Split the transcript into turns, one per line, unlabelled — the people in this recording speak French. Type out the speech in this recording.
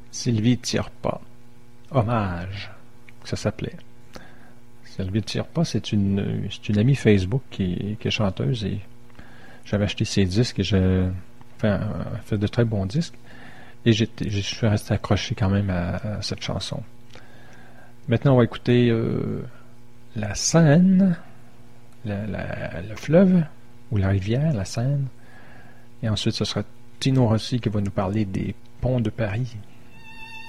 Sylvie Tire-Pas. Hommage, ça s'appelait. Sylvie Tire-Pas, c'est une amie Facebook qui est chanteuse et j'avais acheté ses disques et elle fait de très bons disques. Et je suis resté accroché quand même à cette chanson. Maintenant, on va écouter la Seine, le fleuve, ou la rivière, la Seine. Et ensuite, ce sera Tino Rossi qui va nous parler des ponts de Paris.